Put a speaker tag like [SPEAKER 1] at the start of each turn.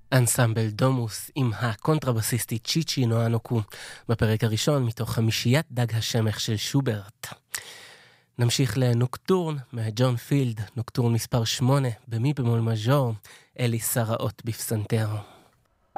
[SPEAKER 1] אנסמבל דומוס עם הקונטרבסיסטית צ'יצ'י נואנוקו בפרק הראשון מתוך חמישיית דג השמך של שוברט. נמשיך לנוקטורן מג'ון פילד, נוקטורן מספר 8 במי במול מז'ור, אלי סראות בפסנתר.